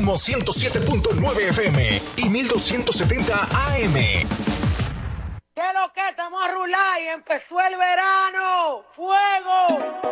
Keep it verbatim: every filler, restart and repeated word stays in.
Ritmo ciento siete punto nueve F M y mil doscientos setenta A M. ¿Qué lo que? Estamos a rular y empezó el verano. ¡Fuego!